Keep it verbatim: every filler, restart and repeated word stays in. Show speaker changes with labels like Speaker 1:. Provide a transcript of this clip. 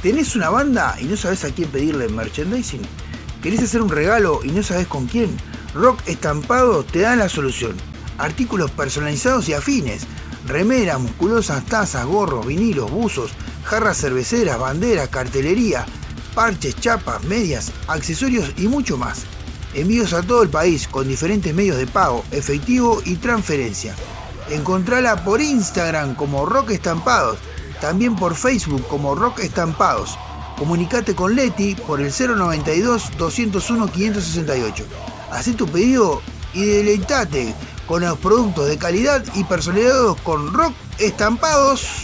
Speaker 1: ¿Tenés una banda y no sabés a quién pedirle merchandising? ¿Querés hacer un regalo y no sabés con quién? Rock Estampado te da la solución. Artículos personalizados y afines. Remeras, musculosas, tazas, gorros, vinilos, buzos, jarras cerveceras, banderas, cartelería, parches, chapas, medias, accesorios y mucho más. Envíos a todo el país con diferentes medios de pago, efectivo y transferencia. Encontrala por Instagram como Rock Estampados, también por Facebook como Rock Estampados. Comunicate con Leti por el cero noventa y dos, doscientos uno, quinientos sesenta y ocho. Hacé tu pedido y deleitate con los productos de calidad y personalizados con Rock Estampados.